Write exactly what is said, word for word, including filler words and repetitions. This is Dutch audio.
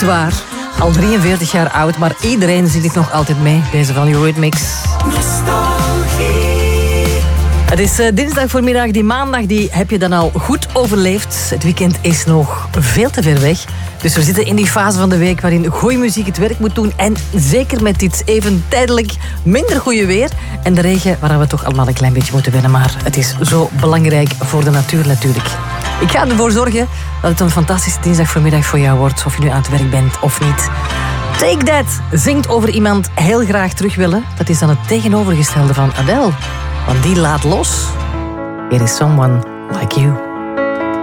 waar. Al drieënveertig jaar oud, maar iedereen zingt het nog altijd mee. Deze van Eurythmics. Het is uh, dinsdag voormiddag, die maandag die heb je dan al goed overleefd. Het weekend is nog veel te ver weg. Dus we zitten in die fase van de week waarin goeie muziek het werk moet doen. En zeker met dit even tijdelijk minder goede weer. En de regen waar we toch allemaal een klein beetje moeten wennen. Maar het is zo belangrijk voor de natuur natuurlijk. Ik ga ervoor zorgen dat het een fantastische dinsdag voormiddag voor jou wordt. Of je nu aan het werk bent of niet. Take That zingt over iemand heel graag terug willen. Dat is dan het tegenovergestelde van Adele. Want die laat los. Here is someone like you.